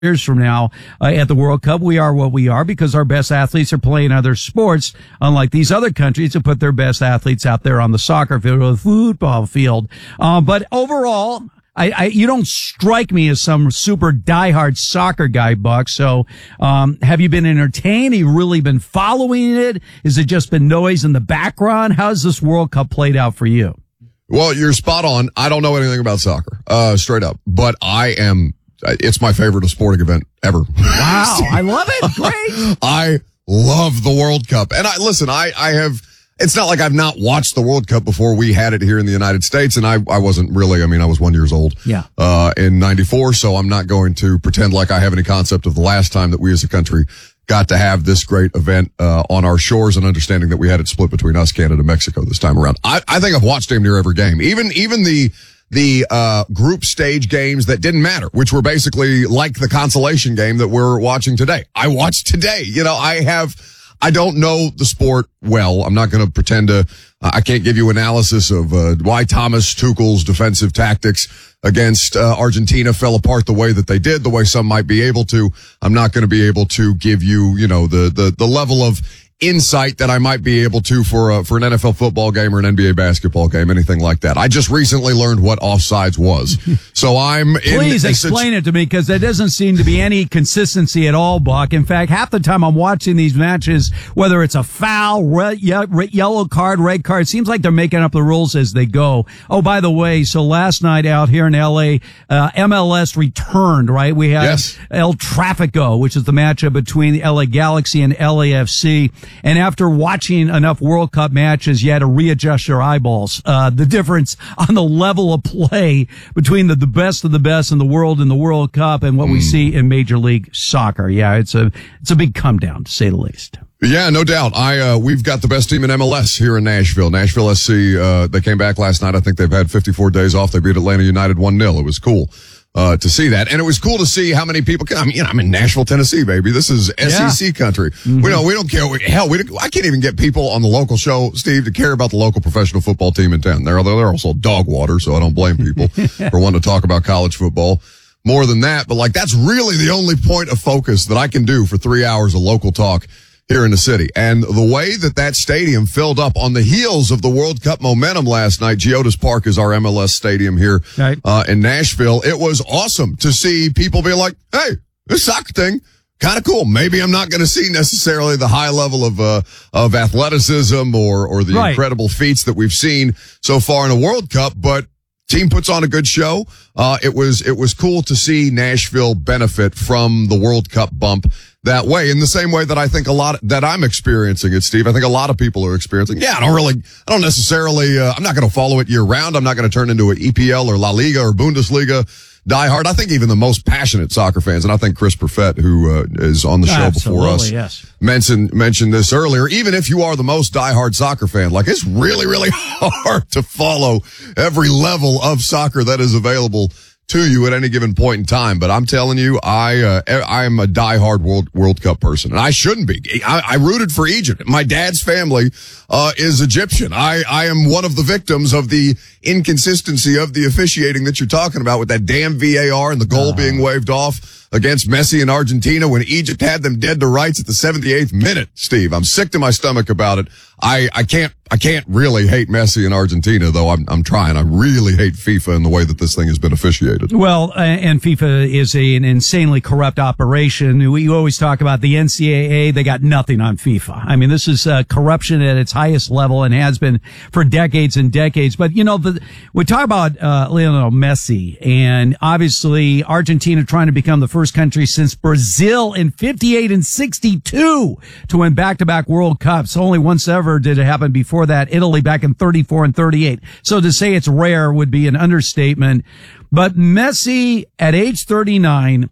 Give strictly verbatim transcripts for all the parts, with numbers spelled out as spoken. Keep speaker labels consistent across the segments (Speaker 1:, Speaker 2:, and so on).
Speaker 1: years from now uh, at the World Cup, we are what we are because our best athletes are playing other sports, unlike these other countries that put their best athletes out there on the soccer field or the football field. Uh, but overall, I, I, you don't strike me as some super diehard soccer guy, Buck. So, um, have you been entertained? Have you really been following it? Has it just been noise in the background? How's this World Cup played out for you?
Speaker 2: Well, you're spot on. I don't know anything about soccer, uh, straight up, but I am, it's my favorite sporting event ever.
Speaker 1: Wow. I love it. Great.
Speaker 2: I love the World Cup. And I, listen, I, I have, it's not like I've not watched the World Cup before we had it here in the United States. And I, I wasn't really, I mean, I was one years old.
Speaker 1: Yeah.
Speaker 2: Uh, in ninety-four. So I'm not going to pretend like I have any concept of the last time that we as a country got to have this great event, uh, on our shores, and understanding that we had it split between us, Canada, Mexico this time around. I, I think I've watched damn near every game. Even, even the, the, uh, group stage games that didn't matter, which were basically like the consolation game that we're watching today. I watched today. You know, I have, I don't know the sport well. I'm not going to pretend to, uh, I can't give you analysis of, uh, why Thomas Tuchel's defensive tactics against, uh, Argentina fell apart the way that they did, the way some might be able to. I'm not going to be able to give you, you know, the, the, the level of insight that I might be able to for a, for an N F L football game or an N B A basketball game, anything like that. I just recently learned what offsides was. So I'm in
Speaker 1: Please explain it to me, because there doesn't seem to be any consistency at all, Buck. In fact, half the time I'm watching these matches, whether it's a foul, red, ye- yellow card, red card, it seems like they're making up the rules as they go. Oh, by the way, so last night out here in L A, uh, M L S returned, right? We had
Speaker 2: yes.
Speaker 1: El Tráfico, which is the matchup between the L A Galaxy and L A F C. And after watching enough World Cup matches, you had to readjust your eyeballs. Uh, the difference on the level of play between the, the best of the best in the world in the World Cup and what mm. we see in Major League Soccer. Yeah, it's a, it's a big come down, to say the least.
Speaker 2: Yeah, no doubt. I, uh, we've got the best team in M L S here in Nashville. Nashville S C, uh, they came back last night. I think they've had fifty-four days off. They beat Atlanta United one nil. It was cool. Uh, to see that. And it was cool to see how many people can, I mean, you know, I'm in Nashville, Tennessee, baby. This is S E C yeah. country. Mm-hmm. We don't, we don't care. We, hell, we, I can't even get people on the local show, Steve, to care about the local professional football team in town. They're, they're also dog water, so I don't blame people for wanting to talk about college football more than that. But like, that's really the only point of focus that I can do for three hours of local talk here in the city. And the way that that stadium filled up on the heels of the World Cup momentum last night, Geodis Park is our M L S stadium here
Speaker 1: right.
Speaker 2: uh, in Nashville. It was awesome to see people be like, hey, this soccer thing, kind of cool. Maybe I'm not going to see necessarily the high level of uh, of athleticism or, or the
Speaker 1: right.
Speaker 2: incredible feats that we've seen so far in a World Cup, but team puts on a good show. Uh, it was, it was cool to see Nashville benefit from the World Cup bump that way, in the same way that I think a lot that I'm experiencing it, Steve. I think a lot of people are experiencing. Yeah, I don't really, I don't necessarily, uh, I'm not going to follow it year round. I'm not going to turn into an E P L or La Liga or Bundesliga diehard. I think even the most passionate soccer fans, and I think Chris Perfett, who uh, is on the show
Speaker 1: Absolutely,
Speaker 2: before us,
Speaker 1: yes.
Speaker 2: mentioned mentioned this earlier. Even if you are the most diehard soccer fan, like it's really, really hard to follow every level of soccer that is available to you at any given point in time. But I'm telling you, I, uh, I am a diehard World, World Cup person, and I shouldn't be. I, I rooted for Egypt. My dad's family, uh, is Egyptian. I, I am one of the victims of the inconsistency of the officiating that you're talking about with that damn V A R and the goal uh-huh. being waved off against Messi in Argentina when Egypt had them dead to rights at the seventy-eighth minute. Steve, I'm sick to my stomach about it. I, I can't, I can't really hate Messi in Argentina, though. I'm, I'm trying. I really hate FIFA and the way that this thing has been officiated.
Speaker 1: Well, and FIFA is a, an insanely corrupt operation. We always talk about the N C double A. They got nothing on FIFA. I mean, this is uh, corruption at its highest level and has been for decades and decades. But, you know, the, we talk about uh, Lionel Messi, and obviously Argentina trying to become the first country since Brazil in fifty-eight and sixty-two to win back-to-back World Cups. Only once ever did it happen before that. Italy back in thirty-four and thirty-eight. So to say it's rare would be an understatement. But Messi at age thirty-nine,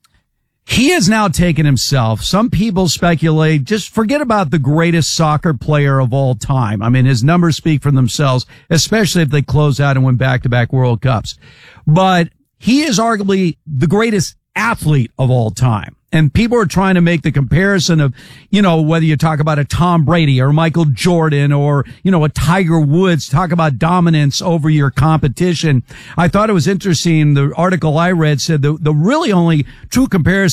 Speaker 1: he has now taken himself. Some people speculate, just forget about the greatest soccer player of all time. I mean, his numbers speak for themselves, especially if they close out and win back-to-back World Cups. But he is arguably the greatest athlete of all time. And people are trying to make the comparison of, you know, whether you talk about a Tom Brady or Michael Jordan or, you know, a Tiger Woods, talk about dominance over your competition. I thought it was interesting. The article I read said the, the really only true comparison